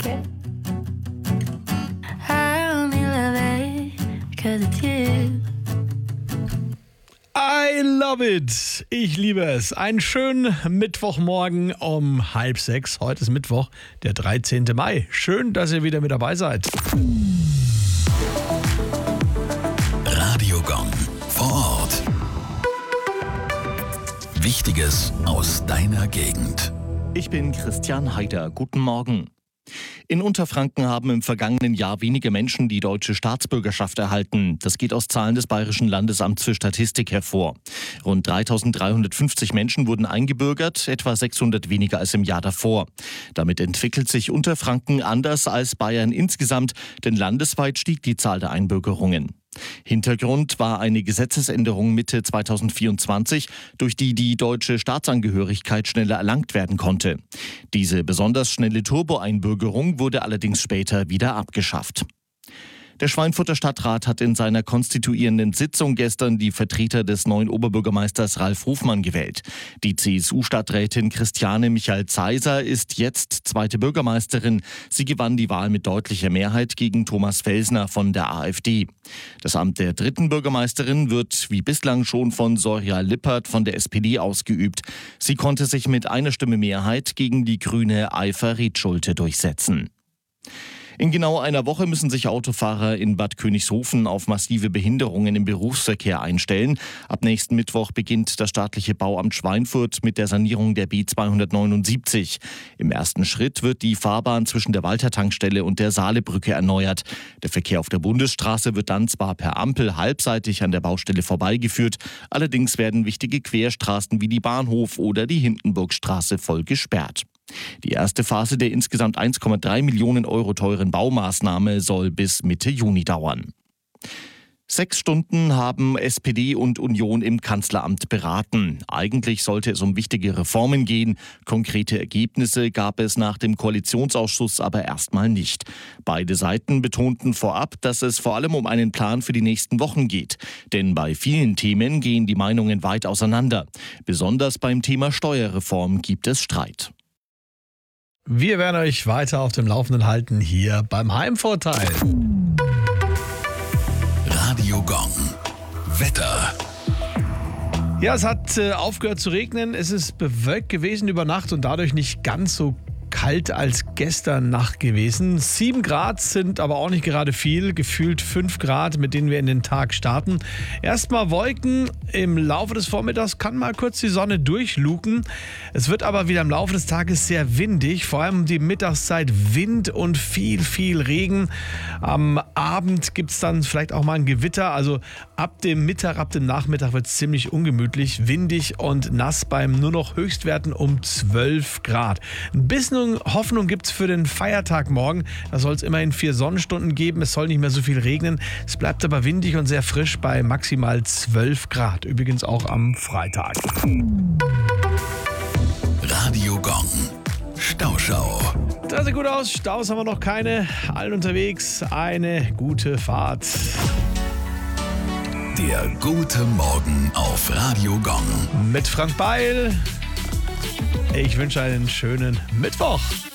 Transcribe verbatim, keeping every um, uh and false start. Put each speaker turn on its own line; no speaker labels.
Yeah. I only love it because it's you.
I love it. Ich liebe es. Einen schönen Mittwochmorgen um halb sechs. Heute ist Mittwoch, der dreizehnten Mai. Schön, dass ihr wieder mit dabei seid.
Radio Gong vor Ort. Wichtiges aus deiner Gegend.
Ich bin Christian Heider. Guten Morgen. In Unterfranken haben im vergangenen Jahr wenige Menschen die deutsche Staatsbürgerschaft erhalten. Das geht aus Zahlen des Bayerischen Landesamts für Statistik hervor. Rund dreitausenddreihundertfünfzig Menschen wurden eingebürgert, etwa sechshundert weniger als im Jahr davor. Damit entwickelt sich Unterfranken anders als Bayern insgesamt, denn landesweit stieg die Zahl der Einbürgerungen. Hintergrund war eine Gesetzesänderung Mitte zweitausendvierundzwanzig, durch die die deutsche Staatsangehörigkeit schneller erlangt werden konnte. Diese besonders schnelle Turbo-Einbürgerung wurde allerdings später wieder abgeschafft. Der Schweinfurter Stadtrat hat in seiner konstituierenden Sitzung gestern die Vertreter des neuen Oberbürgermeisters Ralf Hofmann gewählt. Die C S U-Stadträtin Christiane Michael-Zaiser ist jetzt zweite Bürgermeisterin. Sie gewann die Wahl mit deutlicher Mehrheit gegen Thomas Felsner von der AfD. Das Amt der dritten Bürgermeisterin wird wie bislang schon von Sorja Lippert von der S P D ausgeübt. Sie konnte sich mit einer Stimme Mehrheit gegen die grüne Aifa Rietschulte durchsetzen. In genau einer Woche müssen sich Autofahrer in Bad Königshofen auf massive Behinderungen im Berufsverkehr einstellen. Ab nächsten Mittwoch beginnt das staatliche Bauamt Schweinfurt mit der Sanierung der B zweihundertneunundsiebzig. Im ersten Schritt wird die Fahrbahn zwischen der Walter-Tankstelle und der Saalebrücke erneuert. Der Verkehr auf der Bundesstraße wird dann zwar per Ampel halbseitig an der Baustelle vorbeigeführt, allerdings werden wichtige Querstraßen wie die Bahnhof- oder die Hindenburgstraße voll gesperrt. Die erste Phase der insgesamt eins Komma drei Millionen Euro teuren Baumaßnahme soll bis Mitte Juni dauern. Sechs Stunden haben S P D und Union im Kanzleramt beraten. Eigentlich sollte es um wichtige Reformen gehen. Konkrete Ergebnisse gab es nach dem Koalitionsausschuss aber erstmal nicht. Beide Seiten betonten vorab, dass es vor allem um einen Plan für die nächsten Wochen geht. Denn bei vielen Themen gehen die Meinungen weit auseinander. Besonders beim Thema Steuerreform gibt es Streit.
Wir werden euch weiter auf dem Laufenden halten hier beim Heimvorteil.
Radio Gong. Wetter.
Ja, es hat äh, aufgehört zu regnen. Es ist bewölkt gewesen über Nacht und dadurch nicht ganz so kalt als gestern Nacht gewesen. Sieben Grad sind aber auch nicht gerade viel. Gefühlt fünf Grad, mit denen wir in den Tag starten. Erstmal Wolken. Im Laufe des Vormittags kann mal kurz die Sonne durchluken. Es wird aber wieder im Laufe des Tages sehr windig. Vor allem die Mittagszeit Wind und viel, viel Regen. Am Abend gibt es dann vielleicht auch mal ein Gewitter. Also ab dem Mittag, ab dem Nachmittag wird es ziemlich ungemütlich, windig und nass beim nur noch Höchstwerten um zwölf Grad. Ein bisschen Hoffnung gibt es für den Feiertag morgen. Da soll es immerhin vier Sonnenstunden geben. Es soll nicht mehr so viel regnen. Es bleibt aber windig und sehr frisch bei maximal zwölf Grad. Übrigens auch am Freitag.
Radio Gong. Stauschau.
Das sieht gut aus. Staus haben wir noch keine. Allen unterwegs eine gute Fahrt.
Der gute Morgen auf Radio Gong.
Mit Frank Beil. Ich wünsche einen schönen Mittwoch.